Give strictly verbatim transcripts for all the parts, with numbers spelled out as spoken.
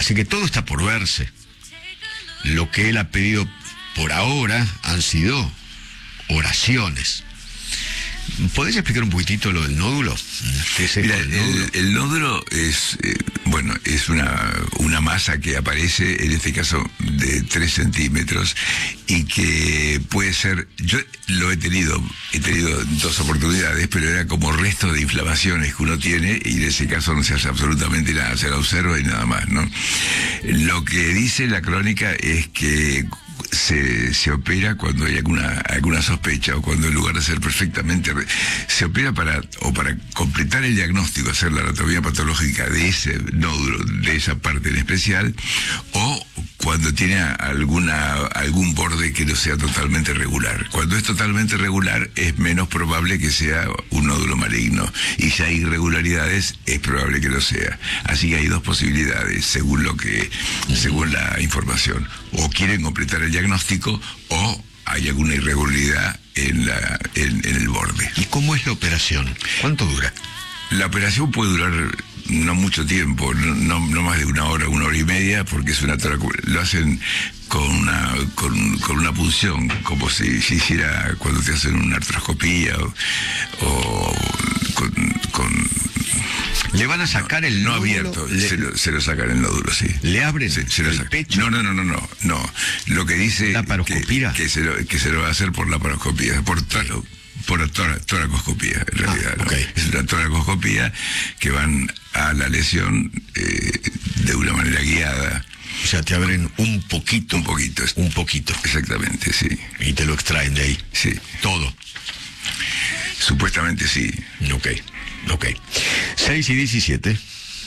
Así que todo está por verse. Lo que él ha pedido por ahora han sido oraciones. ¿Podés explicar un poquitito lo del nódulo? ¿Qué es Mira, el nódulo? El, el nódulo es, eh, bueno, es una, una masa que aparece, en este caso, de tres centímetros y que puede ser, yo lo he tenido, he tenido dos oportunidades, pero era como resto de inflamaciones que uno tiene y en ese caso no se hace absolutamente nada, se lo observa y nada más, ¿no? Lo que dice la crónica es que Se, se opera cuando hay alguna alguna sospecha o cuando en lugar de ser perfectamente se opera para o para completar el diagnóstico, hacer la anatomía patológica de ese nódulo, de esa parte en especial, o cuando tiene alguna algún borde que no sea totalmente regular. Cuando es totalmente regular es menos probable que sea un nódulo maligno, y si hay irregularidades es probable que lo sea. Así que hay dos posibilidades según lo que según la información: o quieren completar el diagnóstico o hay alguna irregularidad en, la, en, en el borde. ¿Y cómo es la operación? ¿Cuánto dura? La operación puede durar no mucho tiempo, no, no más de una hora, una hora y media, porque es una tora, lo hacen con una con, con una punción, como si se hiciera cuando te hacen una artroscopía o, o con, con ¿Le van a sacar no, el no nódulo? abierto, le, se, lo, se lo sacan el nódulo, sí. ¿Le abren se, se lo el sacan. pecho? No, no, no, no, no, no. Lo que dice ¿Laparoscopía? que, que, se lo, que se lo va a hacer por laparoscopía, por toro, por tora, toracoscopía, en realidad. Ah, okay. ¿No? Es una toracoscopía que van a la lesión eh, de una manera guiada. O sea, te abren un poquito. Un poquito. Un poquito. Exactamente, sí. Y te lo extraen de ahí. Sí. Todo. Supuestamente sí. Ok, ok. seis y diecisiete.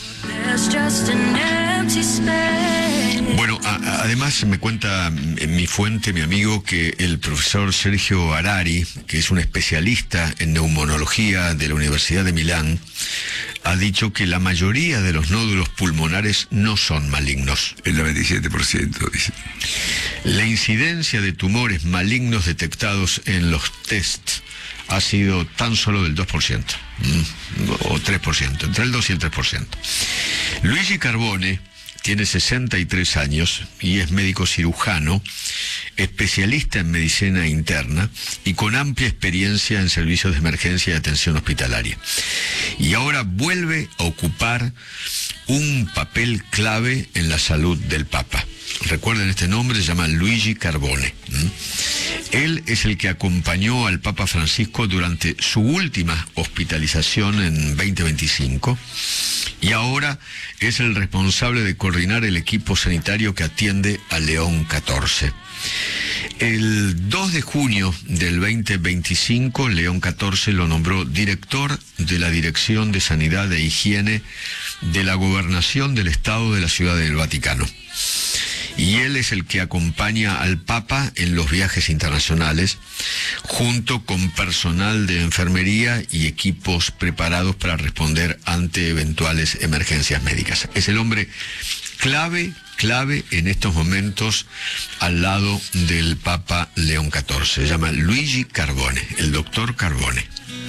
Bueno, a, a, además me cuenta en mi fuente, mi amigo, que el profesor Sergio Harari, que es un especialista en neumonología de la Universidad de Milán, ha dicho que la mayoría de los nódulos pulmonares no son malignos. El noventa y siete por ciento, dice. La incidencia de tumores malignos detectados en los tests ha sido tan solo del dos por ciento, o tres por ciento, entre el dos y el tres por ciento. Luigi Carbone tiene sesenta y tres años y es médico cirujano, especialista en medicina interna y con amplia experiencia en servicios de emergencia y atención hospitalaria. Y ahora vuelve a ocupar un papel clave en la salud del Papa. Recuerden este nombre, se llama Luigi Carbone. ¿Mm? Él es el que acompañó al Papa Francisco durante su última hospitalización en veinte veinticinco y ahora es el responsable de coordinar el equipo sanitario que atiende a León catorce. El dos de junio del veinte veinticinco, León catorce lo nombró director de la Dirección de Sanidad e Higiene de la Gobernación del Estado de la Ciudad del Vaticano. Y él es el que acompaña al Papa en los viajes internacionales, junto con personal de enfermería y equipos preparados para responder ante eventuales emergencias médicas. Es el hombre clave, clave en estos momentos al lado del Papa León catorce. Se llama Luigi Carbone, el doctor Carbone.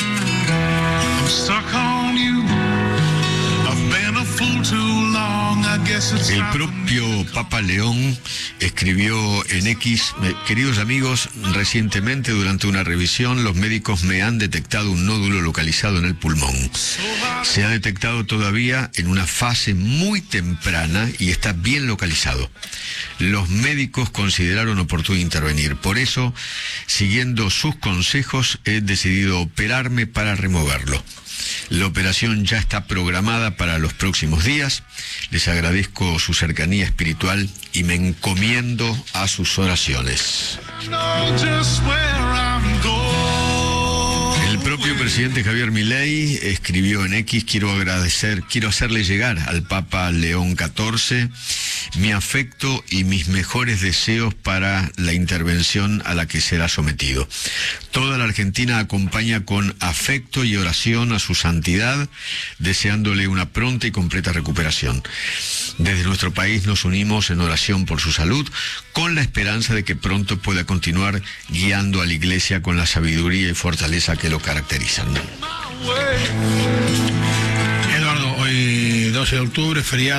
El propio Papa León escribió en X: queridos amigos, recientemente durante una revisión los médicos me han detectado un nódulo localizado en el pulmón. Se ha detectado todavía en una fase muy temprana y está bien localizado. Los médicos consideraron oportuno intervenir. Por eso, siguiendo sus consejos, he decidido operarme para removerlo. La operación ya está programada para los próximos días. Les agradezco su cercanía espiritual y me encomiendo a sus oraciones. El propio presidente Javier Milei escribió en X: quiero agradecer, quiero hacerle llegar al Papa León catorce mi afecto y mis mejores deseos para la intervención a la que será sometido. Toda la Argentina acompaña con afecto y oración a su santidad, deseándole una pronta y completa recuperación. Desde nuestro país nos unimos en oración por su salud, con la esperanza de que pronto pueda continuar guiando a la Iglesia con la sabiduría y fortaleza que lo caracterizan. Eduardo, hoy doce de octubre, feriado.